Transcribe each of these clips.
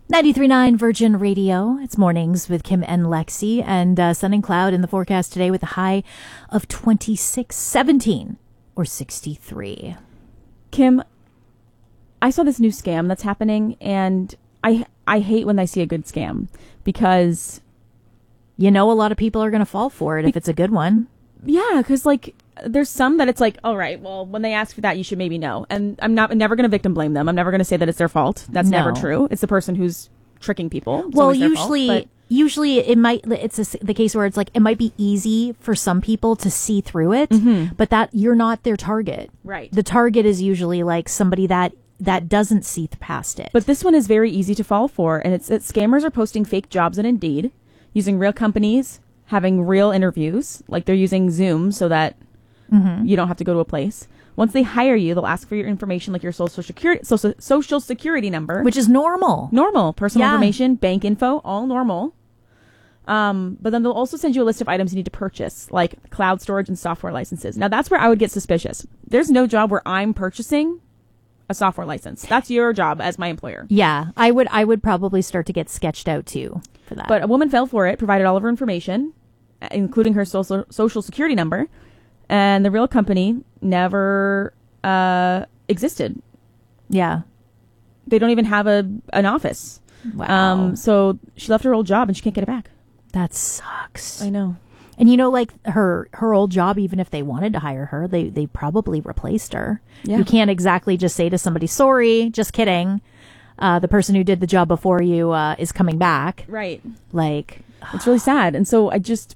93.9 Virgin Radio. It's mornings with Kim and Lexi, and sun and cloud in the forecast today with a high of 26, 17 or 63. Kim, I saw this new scam that's happening, and I hate when I see a good scam because, you know, a lot of people are going to fall for it if it's a good one. Yeah, because like there's some that it's like, all right, well, when they ask for that, you should maybe know. And I'm never going to victim blame them. I'm never going to say that it's their fault. That's never true. It's the person who's tricking people. It's well, usually it's the case where it's like it might be easy for some people to see through it, but that you're not their target. Right. The target is usually like somebody that doesn't see past it. But this one is very easy to fall for, and it's that scammers are posting fake jobs on Indeed, using real companies, having real interviews, like they're using Zoom so that you don't have to go to a place. Once they hire you, they'll ask for your information, like your social security number, which is normal. Personal information, bank info, all normal. But then they'll also send you a list of items you need to purchase, like cloud storage and software licenses. Now that's where I would get suspicious. There's no job where I'm purchasing a software license. That's your job as my employer. Yeah, I would probably start to get sketched out too for that. But a woman fell for it, provided all of her information, including her social security number, and the real company never existed. Yeah. They don't even have an office. Wow. So she left her old job and she can't get it back. That sucks. I know. And you know, like her old job, even if they wanted to hire her, they probably replaced her. Yeah. You can't exactly just say to somebody, sorry, just kidding. The person who did the job before you is coming back. Right. Like, it's really sad. And so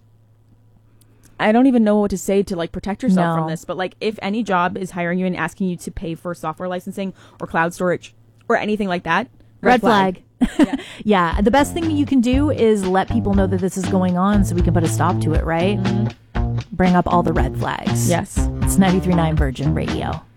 I don't even know what to say to like protect yourself from this. But like if any job is hiring you and asking you to pay for software licensing or cloud storage or anything like that, red flag. Yeah. The best thing you can do is let people know that this is going on so we can put a stop to it, right? Bring up all the red flags. Yes. It's 93.9 Virgin Radio.